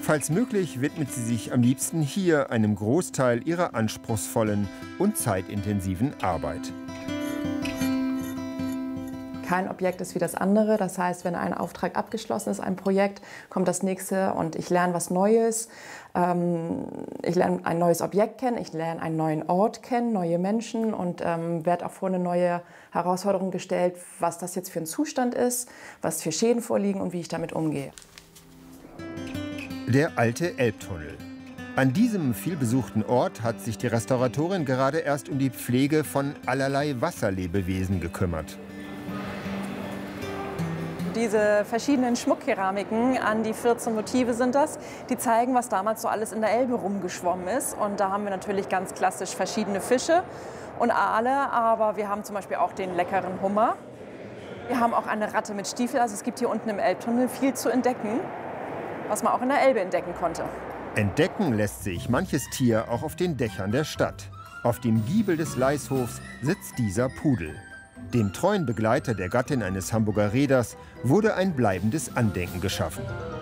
Falls möglich, widmet sie sich am liebsten hier einem Großteil ihrer anspruchsvollen und zeitintensiven Arbeit. Kein Objekt ist wie das andere. Das heißt, wenn ein Auftrag abgeschlossen ist, ein Projekt, kommt das nächste und ich lerne was Neues. Ich lerne ein neues Objekt kennen, ich lerne einen neuen Ort kennen, neue Menschen und werde auch vor eine neue Herausforderung gestellt, was das jetzt für ein Zustand ist, was für Schäden vorliegen und wie ich damit umgehe. Der alte Elbtunnel. An diesem vielbesuchten Ort hat sich die Restauratorin gerade erst um die Pflege von allerlei Wasserlebewesen gekümmert. Diese verschiedenen Schmuckkeramiken, an die 14 Motive sind das, die zeigen, was damals so alles in der Elbe rumgeschwommen ist. Und da haben wir natürlich ganz klassisch verschiedene Fische und Aale, aber wir haben zum Beispiel auch den leckeren Hummer. Wir haben auch eine Ratte mit Stiefel, also es gibt hier unten im Elbtunnel viel zu entdecken, was man auch in der Elbe entdecken konnte. Entdecken lässt sich manches Tier auch auf den Dächern der Stadt. Auf dem Giebel des Leishofs sitzt dieser Pudel. Dem treuen Begleiter der Gattin eines Hamburger Reeders wurde ein bleibendes Andenken geschaffen.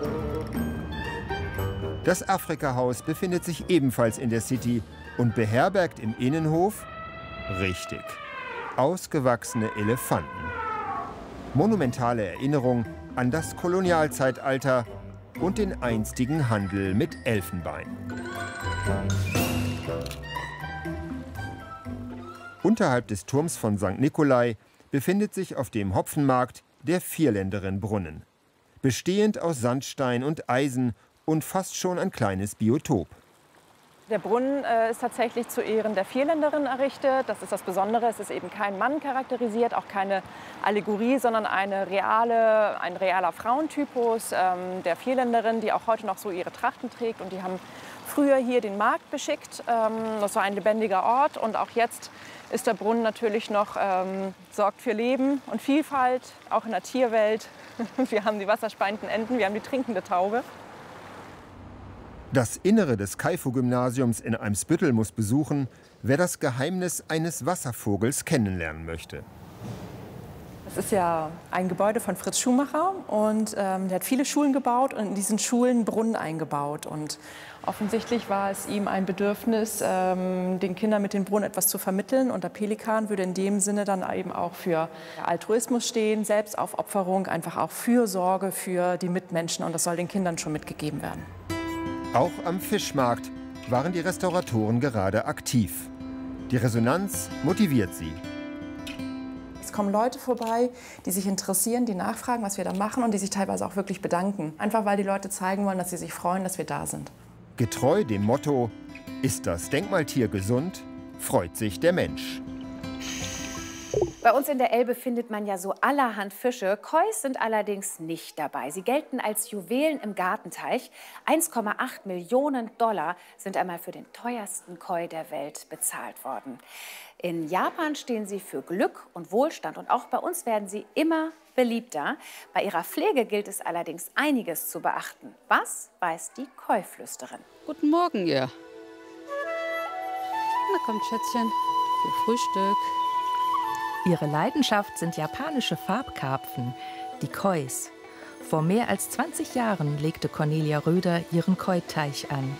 Das Afrika-Haus befindet sich ebenfalls in der City und beherbergt im Innenhof, richtig, ausgewachsene Elefanten. Monumentale Erinnerung an das Kolonialzeitalter und den einstigen Handel mit Elfenbein. Unterhalb des Turms von St. Nikolai befindet sich auf dem Hopfenmarkt der Vierländerin-Brunnen. Bestehend aus Sandstein und Eisen und fast schon ein kleines Biotop. Der Brunnen ist tatsächlich zu Ehren der Vierländerin errichtet. Das ist das Besondere. Es ist eben kein Mann charakterisiert, auch keine Allegorie, sondern ein realer Frauentypus der Vierländerin, die auch heute noch so ihre Trachten trägt. Und die haben früher hier den Markt beschickt. Das war ein lebendiger Ort. Und auch jetzt ist der Brunnen natürlich noch, sorgt für Leben und Vielfalt, auch in der Tierwelt. Wir haben die wasserspeienden Enten, wir haben die trinkende Taube. Das Innere des Kaifu-Gymnasiums in Eimsbüttel muss besuchen, wer das Geheimnis eines Wasservogels kennenlernen möchte. Das ist ja ein Gebäude von Fritz Schumacher und der hat viele Schulen gebaut und in diesen Schulen Brunnen eingebaut. Und offensichtlich war es ihm ein Bedürfnis, den Kindern mit den Brunnen etwas zu vermitteln. Und der Pelikan würde in dem Sinne dann eben auch für Altruismus stehen, Selbstaufopferung, einfach auch Fürsorge für die Mitmenschen. Und das soll den Kindern schon mitgegeben werden. Auch am Fischmarkt waren die Restauratoren gerade aktiv. Die Resonanz motiviert sie. Es kommen Leute vorbei, die sich interessieren, die nachfragen, was wir da machen und die sich teilweise auch wirklich bedanken. Einfach weil die Leute zeigen wollen, dass sie sich freuen, dass wir da sind. Getreu dem Motto, ist das Denkmaltier gesund, freut sich der Mensch. Bei uns in der Elbe findet man ja so allerhand Fische. Kois sind allerdings nicht dabei. Sie gelten als Juwelen im Gartenteich. 1,8 Millionen $ sind einmal für den teuersten Koi der Welt bezahlt worden. In Japan stehen sie für Glück und Wohlstand und auch bei uns werden sie immer beliebter. Bei ihrer Pflege gilt es allerdings einiges zu beachten. Was weiß die Koi-Flüsterin? Guten Morgen, ihr. Na kommt, Schätzchen, für Frühstück. Ihre Leidenschaft sind japanische Farbkarpfen, die Kois. Vor mehr als 20 Jahren legte Cornelia Röder ihren Koi-Teich an.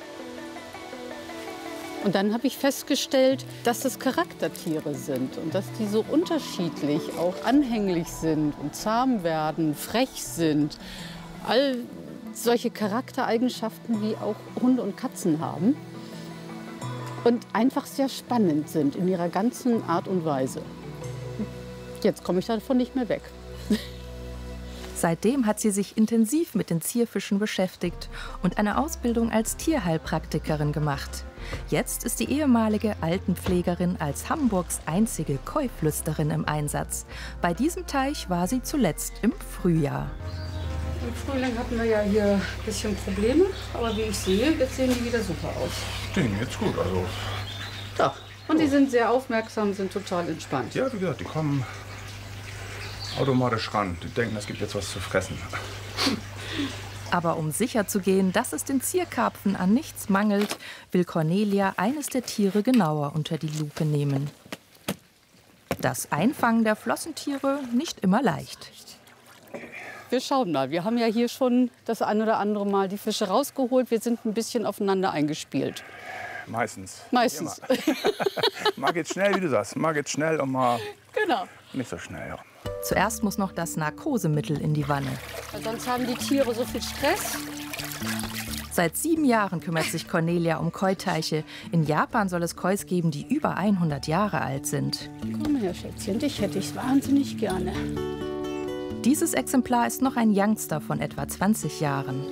Und dann habe ich festgestellt, dass das Charaktertiere sind und dass die so unterschiedlich auch anhänglich sind und zahm werden, frech sind. All solche Charaktereigenschaften, wie auch Hunde und Katzen haben. Und einfach sehr spannend sind in ihrer ganzen Art und Weise. Jetzt komme ich davon nicht mehr weg. Seitdem hat sie sich intensiv mit den Zierfischen beschäftigt und eine Ausbildung als Tierheilpraktikerin gemacht. Jetzt ist die ehemalige Altenpflegerin als Hamburgs einzige Koi-Flüsterin im Einsatz. Bei diesem Teich war sie zuletzt im Frühjahr. Im Frühling hatten wir ja hier ein bisschen Probleme, aber wie ich sehe, jetzt sehen die wieder super aus. Denen geht's gut, also. Ja, und die sind sehr aufmerksam, sind total entspannt. Ja, wie gesagt, die kommen automatisch ran. Die denken, es gibt jetzt was zu fressen. Aber um sicherzugehen, dass es den Zierkarpfen an nichts mangelt, will Cornelia eines der Tiere genauer unter die Lupe nehmen. Das Einfangen der Flossentiere nicht immer leicht. wir schauen mal. Wir haben ja hier schon das ein oder andere Mal die Fische rausgeholt. Wir sind ein bisschen aufeinander eingespielt. Meistens. Meistens. Mal geht's schnell, wie du sagst. Mal geht's schnell und mal Genau. nicht so schnell. Ja. Zuerst muss noch das Narkosemittel in die Wanne. Weil sonst haben die Tiere so viel Stress. Seit 7 Jahren kümmert sich Cornelia um Koi-Teiche. In Japan soll es Kois geben, die über 100 Jahre alt sind. Komm her, Schätzchen, dich hätte ich wahnsinnig gerne. Dieses Exemplar ist noch ein Youngster von etwa 20 Jahren.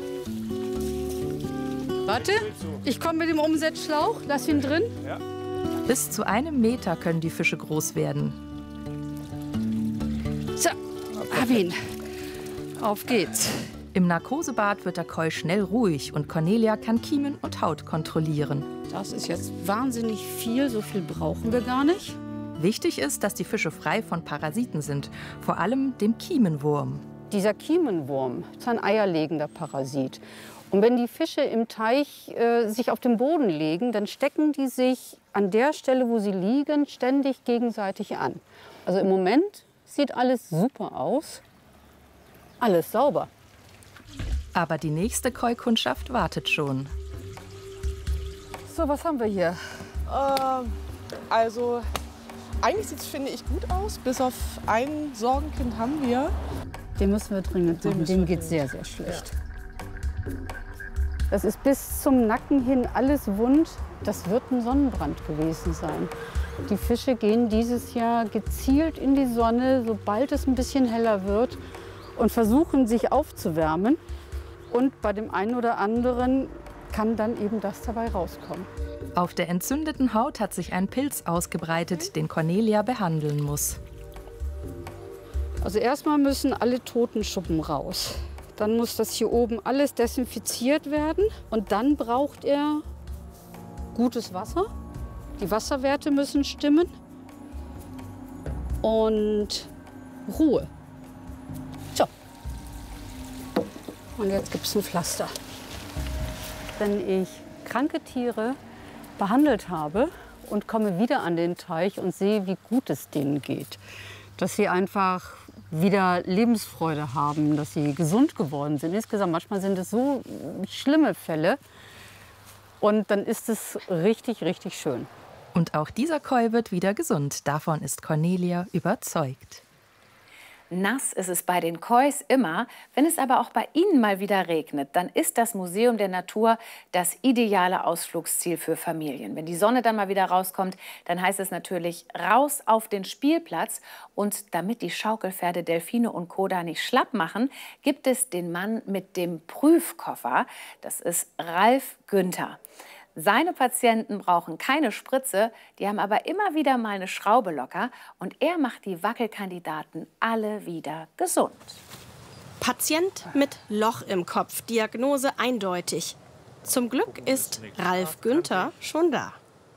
Warte, ich komme mit dem Umsetzschlauch. Lass ihn drin. Bis zu 1 Meter können die Fische groß werden. So, hab ihn. Auf geht's. Im Narkosebad wird der Koi schnell ruhig und Cornelia kann Kiemen und Haut kontrollieren. Das ist jetzt wahnsinnig viel. So viel brauchen wir gar nicht. Wichtig ist, dass die Fische frei von Parasiten sind, vor allem dem Kiemenwurm. Dieser Kiemenwurm ist ein eierlegender Parasit. Und wenn die Fische im Teich sich auf den Boden legen, dann stecken die sich an der Stelle, wo sie liegen, ständig gegenseitig an. Also im Moment sieht alles super aus. Alles sauber. Aber die nächste Koi-Kundschaft wartet schon. So, was haben wir hier? Also, eigentlich sieht es, finde ich, gut aus. Bis auf ein Sorgenkind haben wir. Den müssen wir dringend machen. Dem geht sehr, sehr schlecht. Das ist bis zum Nacken hin alles wund. Das wird ein Sonnenbrand gewesen sein. Die Fische gehen dieses Jahr gezielt in die Sonne, sobald es ein bisschen heller wird, und versuchen, sich aufzuwärmen. Und bei dem einen oder anderen kann dann eben das dabei rauskommen. Auf der entzündeten Haut hat sich ein Pilz ausgebreitet, den Cornelia behandeln muss. Also erstmal müssen alle toten Schuppen raus. Dann muss das hier oben alles desinfiziert werden. Und dann braucht er gutes Wasser. Die Wasserwerte müssen stimmen. Und Ruhe. So. Und jetzt gibt es ein Pflaster. Wenn ich kranke Tiere behandelt habe und komme wieder an den Teich und sehe, wie gut es denen geht, dass sie einfach wieder Lebensfreude haben, dass sie gesund geworden sind. Insgesamt, manchmal sind es so schlimme Fälle. Und dann ist es richtig, richtig schön. Und auch dieser Koi wird wieder gesund. Davon ist Cornelia überzeugt. Nass ist es bei den Kois immer. Wenn es aber auch bei Ihnen mal wieder regnet, dann ist das Museum der Natur das ideale Ausflugsziel für Familien. Wenn die Sonne dann mal wieder rauskommt, dann heißt es natürlich raus auf den Spielplatz. Und damit die Schaukelpferde, Delfine und Co. da nicht schlapp machen, gibt es den Mann mit dem Prüfkoffer. Das ist Ralf Günther. Seine Patienten brauchen keine Spritze, die haben aber immer wieder mal eine Schraube locker. Und er macht die Wackelkandidaten alle wieder gesund. Patient mit Loch im Kopf, Diagnose eindeutig. Zum Glück ist Ralf Günther schon da.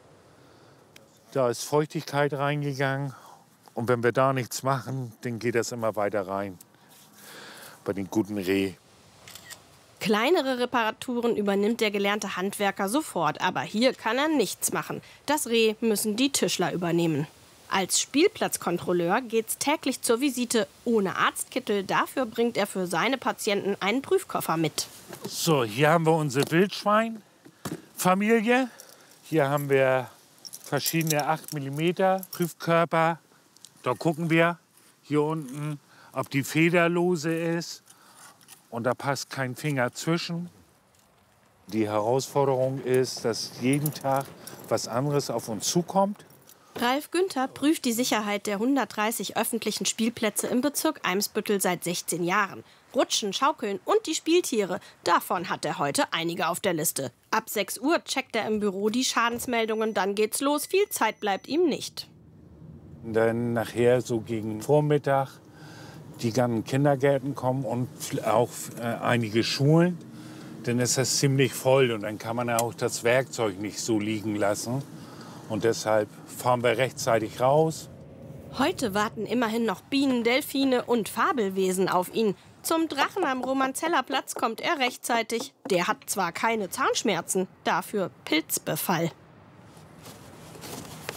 Da ist Feuchtigkeit reingegangen. Und wenn wir da nichts machen, dann geht das immer weiter rein. Bei den guten Reh. Kleinere Reparaturen übernimmt der gelernte Handwerker sofort. Aber hier kann er nichts machen. Das Reh müssen die Tischler übernehmen. Als Spielplatzkontrolleur geht's täglich zur Visite ohne Arztkittel. Dafür bringt er für seine Patienten einen Prüfkoffer mit. So, hier haben wir unsere Wildschwein-Familie. Hier haben wir verschiedene 8 mm Prüfkörper. Da gucken wir hier unten, ob die federlose ist. Und da passt kein Finger zwischen. Die Herausforderung ist, dass jeden Tag was anderes auf uns zukommt. Ralf Günther prüft die Sicherheit der 130 öffentlichen Spielplätze im Bezirk Eimsbüttel seit 16 Jahren. Rutschen, Schaukeln und die Spieltiere, davon hat er heute einige auf der Liste. Ab 6 Uhr checkt er im Büro die Schadensmeldungen, dann geht's los. Viel Zeit bleibt ihm nicht. Dann nachher so gegen Vormittag die ganzen Kindergärten kommen und auch einige Schulen. Dann ist das ziemlich voll und dann kann man auch das Werkzeug nicht so liegen lassen. Und deshalb fahren wir rechtzeitig raus. Heute warten immerhin noch Bienen, Delfine und Fabelwesen auf ihn. Zum Drachen am Romanzellerplatz kommt er rechtzeitig. Der hat zwar keine Zahnschmerzen, dafür Pilzbefall.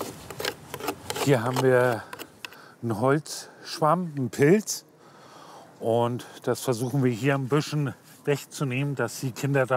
Hier haben wir einen Holzschwamm, einen Pilz. Und das versuchen wir hier ein bisschen wegzunehmen, dass die Kinder da